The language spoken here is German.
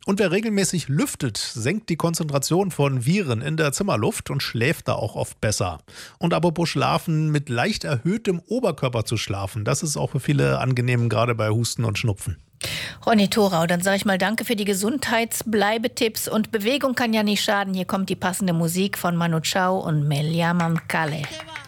Und wer regelmäßig lüftet, senkt die Konzentration von Viren in der Zimmerluft und schläft da auch oft besser. Und apropos Schlafen, mit leicht erhöhtem Oberkörper zu schlafen, das ist auch für viele angenehm, gerade bei Husten und Schnupfen. Ronny Thorau, dann sage ich mal danke für die Gesundheitsbleibetipps und Bewegung kann ja nicht schaden. Hier kommt die passende Musik von Manu Chao und Meliam Kale.